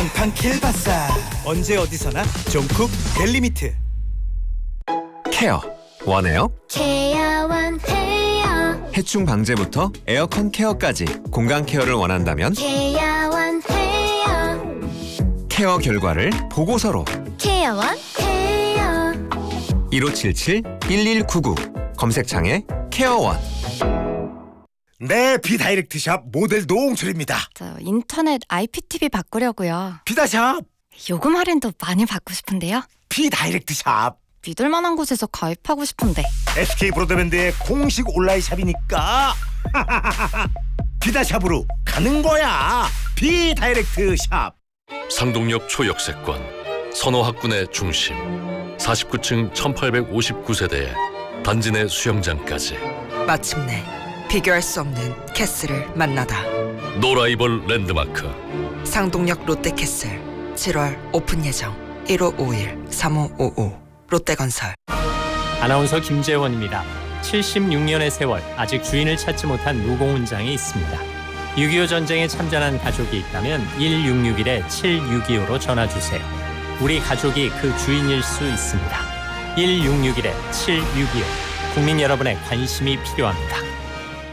팡팡 킬바사. 언제 어디서나 종쿡 벨리미트. 케어 원해요? 케어원 헤어. 해충 방제부터 에어컨 케어까지 공간 케어를 원한다면 케어원 헤어. 케어 결과를 보고서로 케어원 헤어. 1577-1199 검색창에 케어원. 네, 비다이렉트샵 모델 노홍철입니다. 저 인터넷 IPTV 바꾸려고요. 비다샵, 요금 할인도 많이 받고 싶은데요. 비다이렉트샵. 믿을 만한 곳에서 가입하고 싶은데. SK 브로드밴드의 공식 온라인 샵이니까 비다샵으로 가는 거야. 비다이렉트샵. 상동역 초역세권, 선호학군의 중심, 49층 1859세대에 단지 내 수영장까지. 마침내 비교할 수 없는 캐슬을 만나다. 노라이벌 랜드마크 상동역 롯데캐슬 7월 오픈 예정. 1551-3555 롯데건설. 아나운서 김재원입니다. 76년의 세월, 아직 주인을 찾지 못한 무공훈장이 있습니다. 6.25 전쟁에 참전한 가족이 있다면 1661-7625로 전화주세요. 우리 가족이 그 주인일 수 있습니다. 1661-7625. 국민 여러분의 관심이 필요합니다.